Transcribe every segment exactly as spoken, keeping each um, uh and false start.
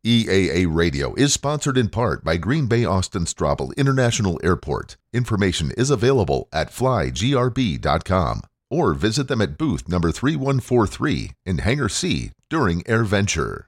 E A A Radio is sponsored in part by Green Bay Austin Straubel International Airport. Information is available at fly g r b dot com or visit them at booth number three one four three in Hangar C during AirVenture.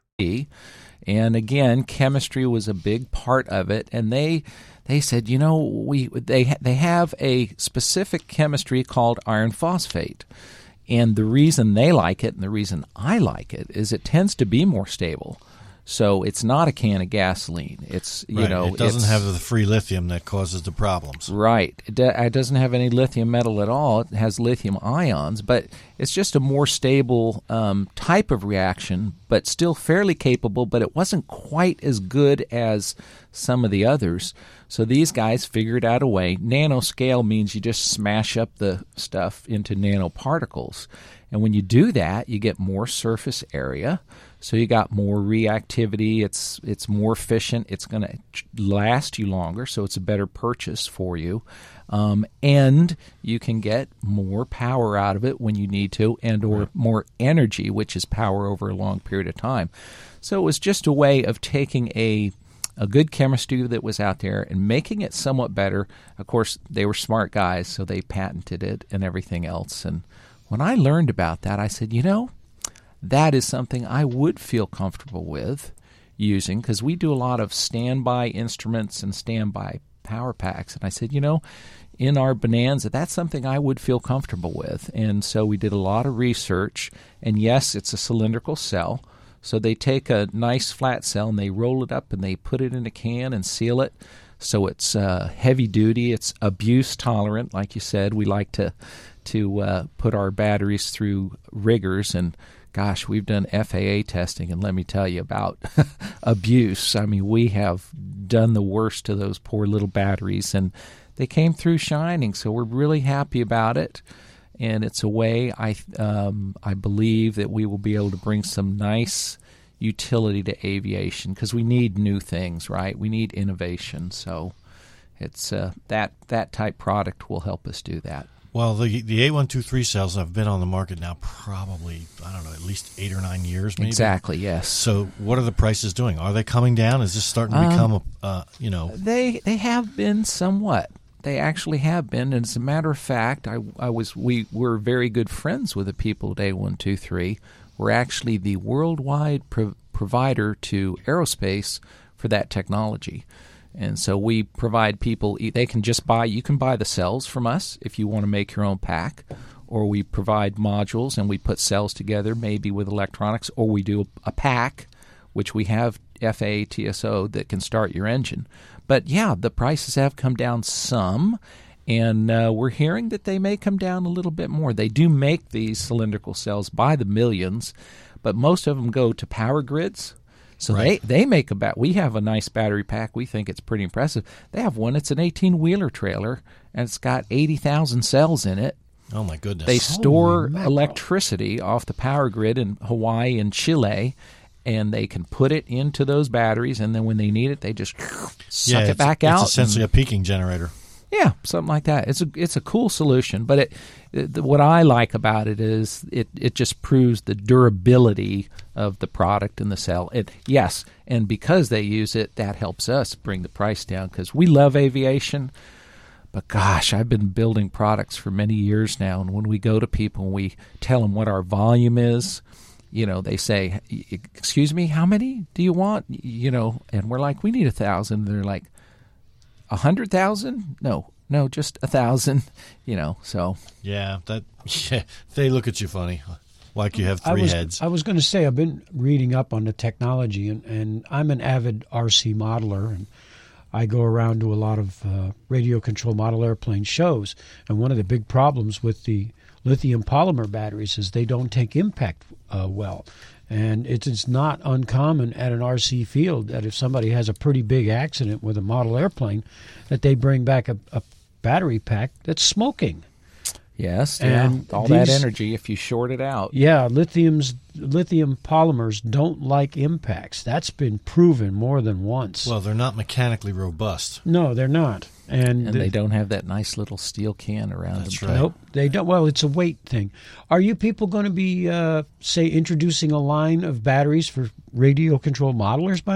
And again, chemistry was a big part of it, and they they said, you know, we they they have a specific chemistry called iron phosphate. And the reason they like it and the reason I like it is it tends to be more stable. So it's not a can of gasoline. It's you right. know it doesn't have the free lithium that causes the problems. Right. It, do, it doesn't have any lithium metal at all. It has lithium ions, but it's just a more stable um, type of reaction, but still fairly capable. But it wasn't quite as good as some of the others. So these guys figured out a way. Nanoscale means you just smash up the stuff into nanoparticles. And when you do that, you get more surface area. So you got more reactivity. It's it's more efficient. It's going to last you longer, so it's a better purchase for you. Um, and you can get more power out of it when you need to, and or more energy, which is power over a long period of time. So it was just a way of taking a a good chemistry that was out there and making it somewhat better. Of course, they were smart guys, so they patented it and everything else. And when I learned about that, I said, you know, that is something I would feel comfortable with using, because we do a lot of standby instruments and standby power packs. And I said, you know, in our Bonanza, that's something I would feel comfortable with. And so we did a lot of research. And yes, it's a cylindrical cell. So they take a nice flat cell and they roll it up and they put it in a can and seal it. So it's uh, heavy duty. It's abuse tolerant, like you said. We like to to uh, put our batteries through rigors, and gosh, we've done F A A testing, and let me tell you about abuse. I mean, we have done the worst to those poor little batteries, and they came through shining. So we're really happy about it. And it's a way I um, I believe that we will be able to bring some nice utility to aviation, because we need new things, right? We need innovation. So it's uh, that that type product will help us do that. Well, the the eight one two three cells have been on the market now probably, I don't know, at least eight or nine years maybe. Exactly, yes. So what are the prices doing? Are they coming down? Is this starting to become, um, a, uh, you know? They they have been somewhat. They actually have been, and as a matter of fact, I, I was we were very good friends with the people at A one two three. We're actually the worldwide pro- provider to aerospace for that technology, and so we provide people. They can just buy. You can buy the cells from us if you want to make your own pack, or we provide modules and we put cells together, maybe with electronics, or we do a, a pack, which we have F A A T S O that can start your engine. But yeah, the prices have come down some, and uh, we're hearing that they may come down a little bit more. They do make these cylindrical cells by the millions, but most of them go to power grids. So right. they, they make about, we have a nice battery pack. We think it's pretty impressive. They have one, it's an eighteen-wheeler trailer, and it's got eighty thousand cells in it. Oh, my goodness. They store electricity off the power grid in Hawaii and Chile, and they can put it into those batteries, and then when they need it, they just suck yeah, it back it's out. It's essentially and, a peaking generator. Yeah, something like that. It's a it's a cool solution, but it, it what I like about it is it, it just proves the durability of the product and the cell. It yes, and because they use it, that helps us bring the price down, because we love aviation. But gosh, I've been building products for many years now, and when we go to people and we tell them what our volume is, you know, they say, excuse me, how many do you want? You know, and we're like, we need a thousand. They're like, a hundred thousand? No, no, just a thousand, you know, so. Yeah, that, yeah, they look at you funny, like you have three I was, heads. I was going to say, I've been reading up on the technology, and, and I'm an avid R C modeler, and I go around to a lot of uh, radio control model airplane shows, and one of the big problems with the lithium polymer batteries is they don't take impact uh, well. And it's, it's not uncommon at an R C field that if somebody has a pretty big accident with a model airplane, that they bring back a, a battery pack that's smoking. Yes, and yeah. all these, that energy if you short it out. Yeah, lithium's lithium polymers don't like impacts. That's been proven more than once. Well, they're not mechanically robust. No, they're not. And, and the, they don't have that nice little steel can around that's them. Right. Nope, they don't. Well, it's a weight thing. Are you people going to be, uh, say, introducing a line of batteries for radio control modelers by